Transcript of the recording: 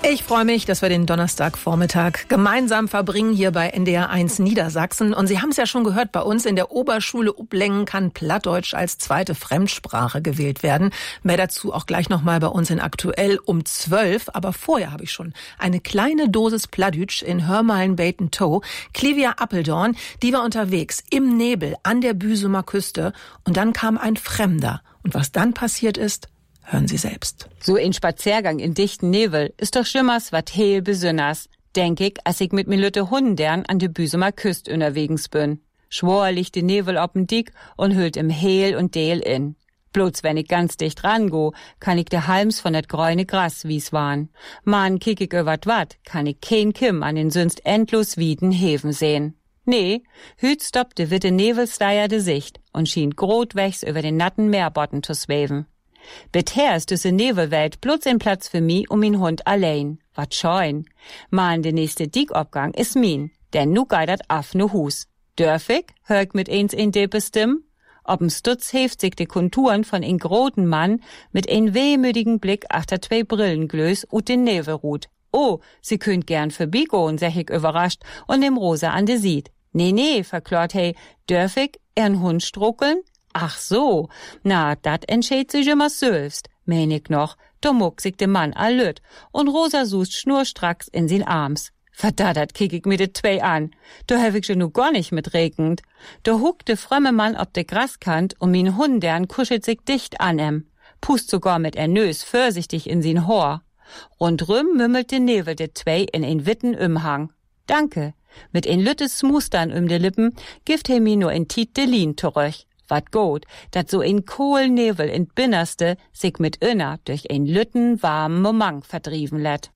Ich freue mich, dass wir den Donnerstagvormittag gemeinsam verbringen hier bei NDR1 Niedersachsen. Und Sie haben es ja schon gehört, bei uns in der Oberschule Uplengen kann Plattdeutsch als zweite Fremdsprache gewählt werden. Mehr dazu auch gleich nochmal bei uns in Aktuell um 12. Aber vorher habe ich schon eine kleine Dosis Plattdeutsch in Hörmalen-Beten-Tow. Clivia Appeldorn, die war unterwegs im Nebel an der Büsumer Küste. Und dann kam ein Fremder. Und was dann passiert ist, hören Sie selbst. So ein Spaziergang in dichten Nebel ist doch schimmers wat heel besünners, denk ich, als ich mit mir lütte Hundern an de Büsumer Küst unterwegs bin. Schwor liegt de Nebel op'm Dick und hüllt im Heel und Deel in. Bloß wenn ich ganz dicht rango, kann ich de Halms von dat grüne Gras wie's waren. Man kick ich über wat, kann ich kein Kim an den sonst endlos wieden Häfen sehen. Nee, hüt stoppt de witte Nebelsteier de Sicht und schien grotwächs über den natten Meerbotten zu schweben. Bisher ist diese Nebelwelt bloß ein Platz für mi und min Hund allein. Wat scheun. Mal de nächste Dickobgang is min, denn nu geidert af ne Hus. Dörf ich, hör ich mit eins in de Bestimm? Ob'm Stutz heft sich de Konturen von ein groten Mann mit ein wehmütigen Blick achter zwei Brillenglös ut den Nebelrut. Oh, sie könnt gern vorbeigoen, sag ich überrascht und dem Rosa an de Sied. Nee, verklort hey, dörf ich ern Hund struckeln? Ach so, na, dat entscheid sich immer selbst, mein ich noch, da muck sich de Mann allüt und Rosa sust schnurstracks in sin Arms. Verdattert kick ich mir de zwei an, da hab ich schon nu gar nicht mitregend. Da huckt de frömme Mann ob de Graskant und min Hundern kuschelt sich dicht an em, pust sogar mit Nös vorsichtig in sin Hor. Rundrum mümmelt de Nebel de zwei in ein witten Umhang. Danke, mit ein lüttes Smustern de Lippen gift he mi nur in Tiet de Lien zurück. Wat gut, dat so ein Kohlnebel in Binnerste sich mit Inner durch ein lütten warmen Moment verdrieven lätt.